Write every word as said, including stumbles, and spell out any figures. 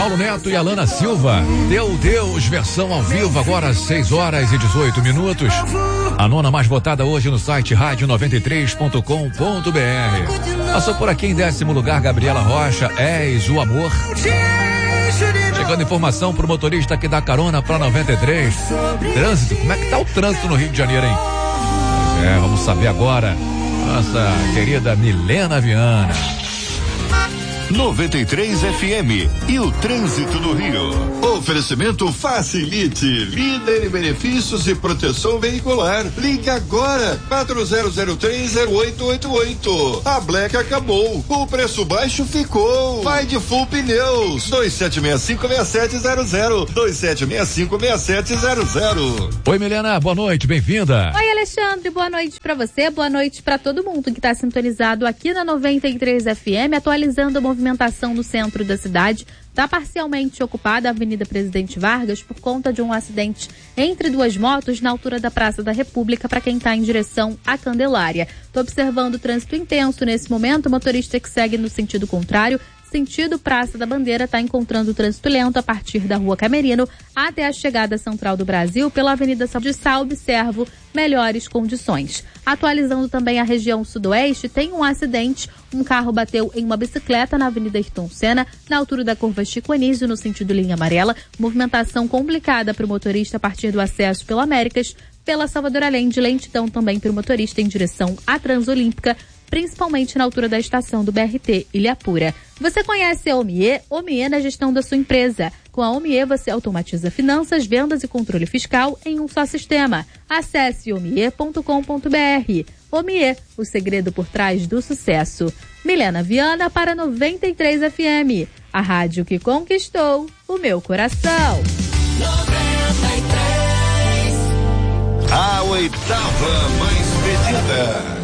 Paulo Neto e Alana Silva. Deu Deus, versão ao vivo, agora às seis horas e dezoito minutos. A nona mais votada hoje no site rádio noventa e três ponto com ponto br. Passou por aqui em décimo lugar, Gabriela Rocha, És o Amor. Chegando informação pro motorista que dá carona pra noventa e três. Trânsito, como é que tá o trânsito no Rio de Janeiro, hein? Pois é, vamos saber agora. Nossa querida Milena Viana. noventa e três F M e o trânsito do Rio. Oferecimento Facilite, líder em benefícios e proteção veicular. Ligue agora, quatro zero zero três zero oito oito oito. A Black acabou, o preço baixo ficou. Vai de Full Pneus, dois sete seis cinco seis sete zero zero, dois sete seis cinco seis sete zero zero. Oi, Milena, boa noite, bem-vinda. Oi, Alexandre, boa noite pra você, boa noite pra todo mundo que tá sintonizado aqui na noventa e três F M, atualizando a movimentação no centro da cidade. Está parcialmente ocupada a Avenida Presidente Vargas por conta de um acidente entre duas motos na altura da Praça da República para quem está em direção à Candelária. Estou observando o trânsito intenso nesse momento, o motorista que segue no sentido contrário, sentido Praça da Bandeira, está encontrando o trânsito lento a partir da Rua Camerino até a chegada central do Brasil pela Avenida de Sá, observo melhores condições. Atualizando também a região sudoeste, tem um acidente, um carro bateu em uma bicicleta na Avenida Ayrton Senna, na altura da curva Chico Anísio, no sentido linha amarela, movimentação complicada para o motorista a partir do acesso pela Américas, pela Salvador Allende, lentidão também para o motorista em direção à Transolímpica, principalmente na altura da estação do B R T Ilhapura. Você conhece a Omie? Omie na gestão da sua empresa. Com a Omie você automatiza finanças, vendas e controle fiscal em um só sistema. Acesse omie ponto com ponto br. Omie, o segredo por trás do sucesso. Milena Viana para noventa e três F M, a rádio que conquistou o meu coração. noventa e três. A oitava mais pedida.